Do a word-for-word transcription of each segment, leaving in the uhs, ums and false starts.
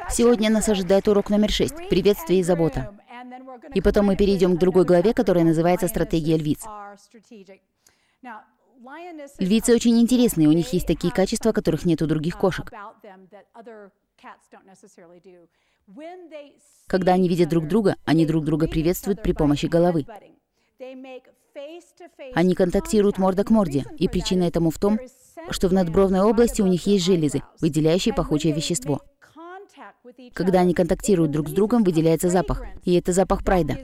Сегодня нас ожидает урок номер шесть – приветствие и забота. И потом мы перейдем к другой главе, которая называется «Стратегия львиц». Львицы очень интересные, у них есть такие качества, которых нет у других кошек. Когда они видят друг друга, они друг друга приветствуют при помощи головы. Они контактируют морда к морде, и причина этому в том, что в надбровной области у них есть железы, выделяющие пахучее вещество. Когда они контактируют друг с другом, выделяется запах, и это запах прайда.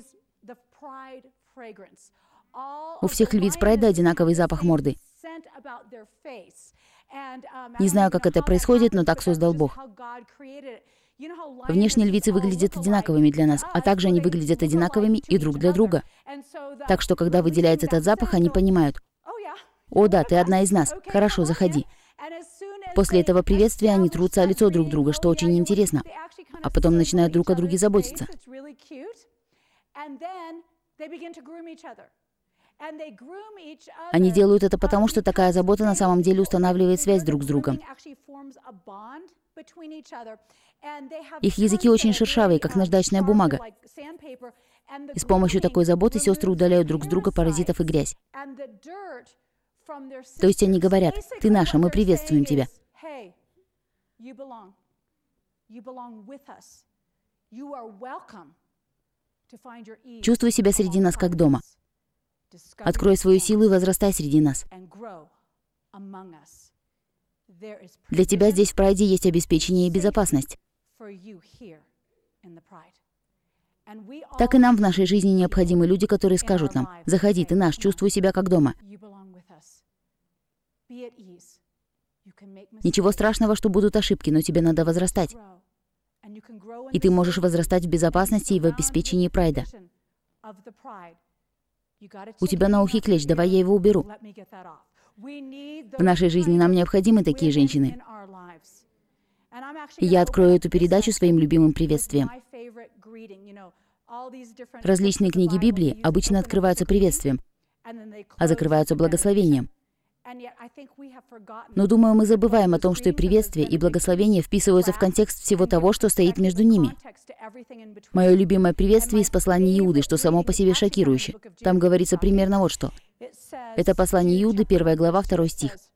У всех львиц прайда одинаковый запах морды. Не знаю, как это происходит, но так создал Бог. Внешне львицы выглядят одинаковыми для нас, а также они выглядят одинаковыми и друг для друга. Так что, когда выделяется этот запах, они понимают: «О да, ты одна из нас. Хорошо, заходи». После этого приветствия они трутся о лицо друг друга, что очень интересно, а потом начинают друг о друге заботиться. Они делают это потому, что такая забота на самом деле устанавливает связь друг с другом. Их языки очень шершавые, как наждачная бумага. И с помощью такой заботы сестры удаляют друг с друга паразитов и грязь. То есть они говорят: «Ты наша, мы приветствуем тебя». Чувствуй себя среди нас как дома. Открой свою силу и возрастай среди нас. Для тебя здесь в прайде есть обеспечение и безопасность. Так и нам в нашей жизни необходимы люди, которые скажут нам: «Заходи, ты наш, чувствуй себя как дома». Ничего страшного, что будут ошибки, но тебе надо возрастать. И ты можешь возрастать в безопасности и в обеспечении прайда. У тебя на ухе клещ, давай я его уберу. В нашей жизни нам необходимы такие женщины. И я открою эту передачу своим любимым приветствием. Различные книги Библии обычно открываются приветствием, а закрываются благословением. Но, думаю, мы забываем о том, что и приветствие, и благословение вписываются в контекст всего того, что стоит между ними. Мое любимое приветствие из послания Иуды, что само по себе шокирующе. Там говорится примерно вот что. Это послание Иуды, первая глава, второй стих.